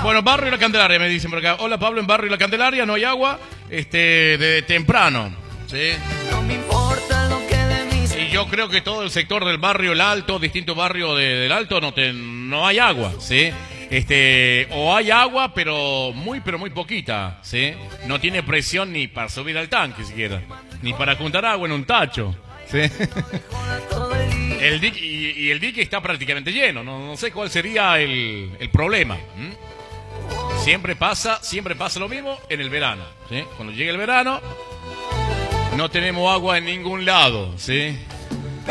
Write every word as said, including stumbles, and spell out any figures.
Bueno, Barrio La Candelaria, me dicen por acá. Hola, Pablo, en Barrio La Candelaria no hay agua, este, de temprano, ¿sí? No me importa lo que de mí. Y yo creo que todo el sector del barrio El Alto, distintos barrios de, del Alto, no, te, no hay agua, ¿sí? Este, o hay agua, pero muy, pero muy poquita, ¿sí? No tiene presión ni para subir al tanque siquiera, ni para juntar agua en un tacho, ¿sí? El dique, y, y el dique está prácticamente lleno, no, no sé cuál sería el, el problema. ¿Mm? Siempre pasa, siempre pasa lo mismo en el verano, ¿sí? Cuando llega el verano, no tenemos agua en ningún lado, ¿sí?